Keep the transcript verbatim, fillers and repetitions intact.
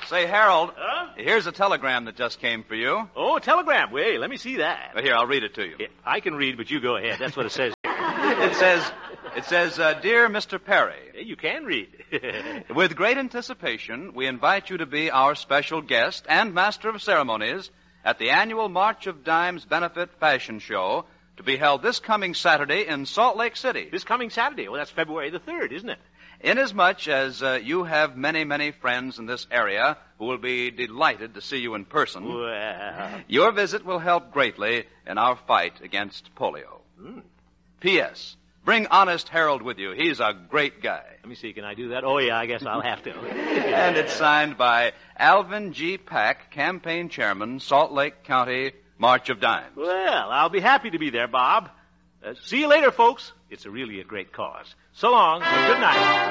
Say, Harold, Huh? here's a telegram that just came for you. Oh, a telegram. Wait, let me see that. Here, I'll read it to you. Yeah, I can read, but you go ahead. That's what it says. It says, it says, uh, Dear Mister Perry, Yeah, you can read. with great anticipation, we invite you to be our special guest and master of ceremonies at the annual March of Dimes Benefit Fashion Show to be held this coming Saturday in Salt Lake City. This coming Saturday. Well, that's February the third, isn't it? Inasmuch as uh, you have many, many friends in this area who will be delighted to see you in person, Well. your visit will help greatly in our fight against polio. Mm. P S. Bring Honest Harold with you. He's a great guy. Let me see. Can I do that? Oh, yeah, I guess I'll have to. And it's signed by Alvin G. Pack, Campaign Chairman, Salt Lake County, March of Dimes. Well, I'll be happy to be there, Bob. Uh, see you later, folks. It's a really a great cause. So long, and good night.